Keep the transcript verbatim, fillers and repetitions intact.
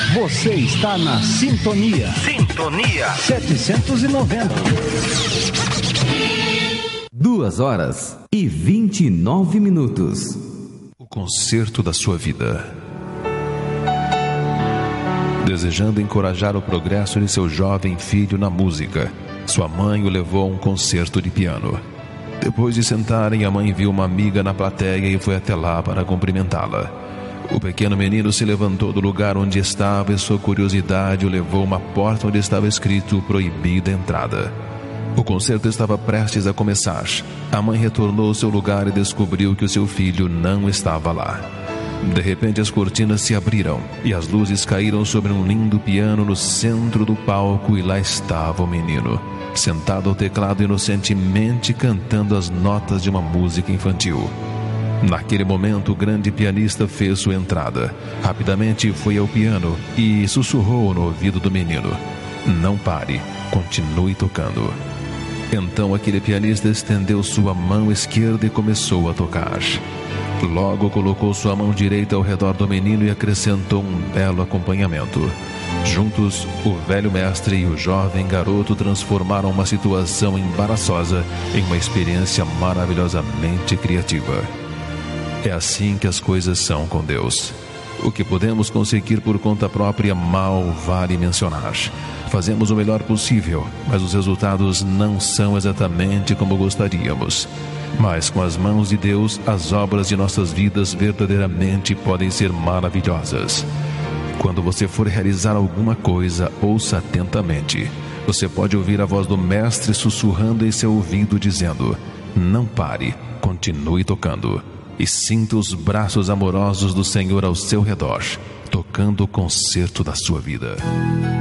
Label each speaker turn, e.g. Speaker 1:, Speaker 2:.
Speaker 1: Você está na Sintonia.
Speaker 2: Sintonia
Speaker 1: setecentos e noventa.
Speaker 3: Duas horas e vinte e nove minutos.
Speaker 4: O concerto da sua vida. Desejando encorajar o progresso de seu jovem filho na música, sua mãe o levou a um concerto de piano. Depois de sentarem, a mãe viu uma amiga na plateia e foi até lá para cumprimentá-la. O pequeno menino se levantou do lugar onde estava e sua curiosidade o levou a uma porta onde estava escrito proibida entrada. O concerto estava prestes a começar. A mãe retornou ao seu lugar e descobriu que o seu filho não estava lá. De repente as cortinas se abriram e as luzes caíram sobre um lindo piano no centro do palco, e lá estava o menino, sentado ao teclado inocentemente cantando as notas de uma música infantil. Naquele momento, o grande pianista fez sua entrada. Rapidamente foi ao piano e sussurrou no ouvido do menino: "Não pare, continue tocando." Então aquele pianista estendeu sua mão esquerda e começou a tocar. Logo colocou sua mão direita ao redor do menino e acrescentou um belo acompanhamento. Juntos, o velho mestre e o jovem garoto transformaram uma situação embaraçosa em uma experiência maravilhosamente criativa. É assim que as coisas são com Deus. O que podemos conseguir por conta própria mal vale mencionar. Fazemos o melhor possível, mas os resultados não são exatamente como gostaríamos. Mas com as mãos de Deus, as obras de nossas vidas verdadeiramente podem ser maravilhosas. Quando você for realizar alguma coisa, ouça atentamente. Você pode ouvir a voz do mestre sussurrando em seu ouvido dizendo: "Não pare, continue tocando." E sinta os braços amorosos do Senhor ao seu redor, tocando o concerto da sua vida.